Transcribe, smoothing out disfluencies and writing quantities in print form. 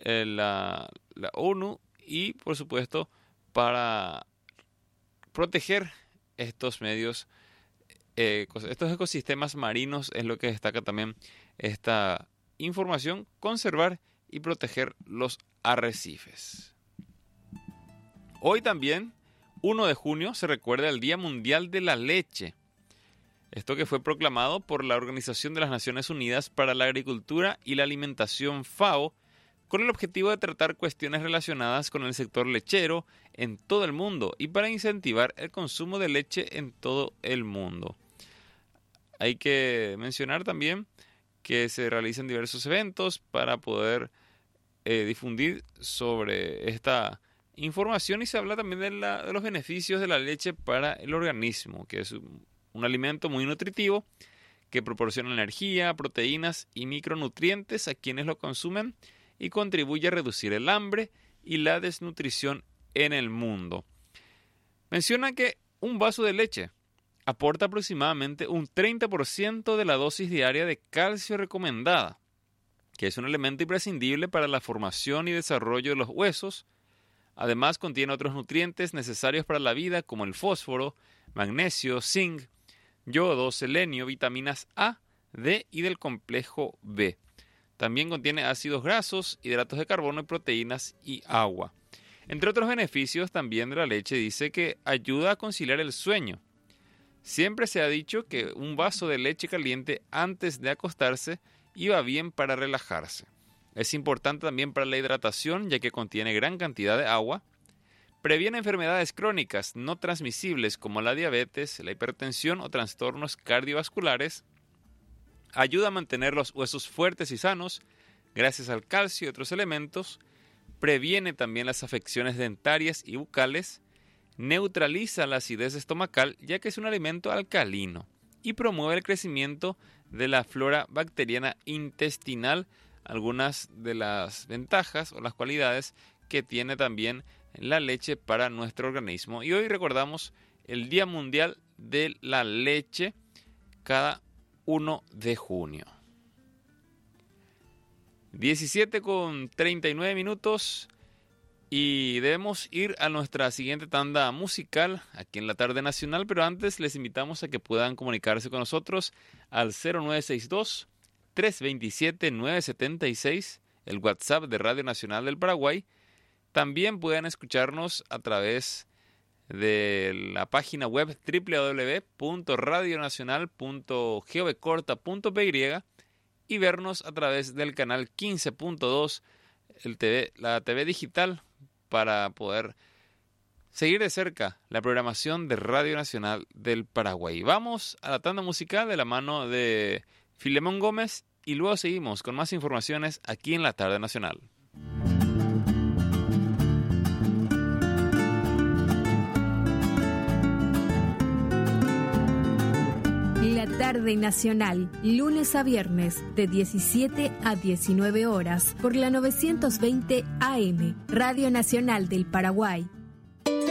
la ONU y, por supuesto, para proteger estos medios, estos ecosistemas marinos, es lo que destaca también esta información: conservar y proteger los arrecifes. Hoy también, 1 de junio, se recuerda el Día Mundial de la Leche. Esto que fue proclamado por la Organización de las Naciones Unidas para la Agricultura y la Alimentación, FAO, con el objetivo de tratar cuestiones relacionadas con el sector lechero en todo el mundo y para incentivar el consumo de leche en todo el mundo. Hay que mencionar también que se realizan diversos eventos para poder difundir sobre esta información, y se habla también de los beneficios de la leche para el organismo, que es un alimento muy nutritivo que proporciona energía, proteínas y micronutrientes a quienes lo consumen y contribuye a reducir el hambre y la desnutrición en el mundo. Menciona que un vaso de leche aporta aproximadamente un 30% de la dosis diaria de calcio recomendada, que es un elemento imprescindible para la formación y desarrollo de los huesos. Además, contiene otros nutrientes necesarios para la vida, como el fósforo, magnesio, zinc, yodo, selenio, vitaminas A, D y del complejo B. También contiene ácidos grasos, hidratos de carbono y proteínas y agua. Entre otros beneficios también de la leche, dice que ayuda a conciliar el sueño. Siempre se ha dicho que un vaso de leche caliente antes de acostarse iba bien para relajarse. Es importante también para la hidratación, ya que contiene gran cantidad de agua. Previene enfermedades crónicas no transmisibles como la diabetes, la hipertensión o trastornos cardiovasculares. Ayuda a mantener los huesos fuertes y sanos gracias al calcio y otros elementos. Previene también las afecciones dentarias y bucales. Neutraliza la acidez estomacal, ya que es un alimento alcalino. Y promueve el crecimiento de la flora bacteriana intestinal. Algunas de las ventajas o las cualidades que tiene también la leche para nuestro organismo. Y hoy recordamos el Día Mundial de la Leche, cada 1 de junio. 17:39 y debemos ir a nuestra siguiente tanda musical aquí en la tarde nacional, pero antes les invitamos a que puedan comunicarse con nosotros al 0962-327-976, el WhatsApp de Radio Nacional del Paraguay. También pueden escucharnos a través de la página web www.radionacional.govcorta.py y vernos a través del canal 15.2, la TV digital, para poder seguir de cerca la programación de Radio Nacional del Paraguay. Vamos a la tanda musical de la mano de Filemón Gómez y luego seguimos con más informaciones aquí en la Tarde Nacional. La Tarde Nacional, lunes a viernes, de 17 a 19 horas, por la 920 AM, Radio Nacional del Paraguay.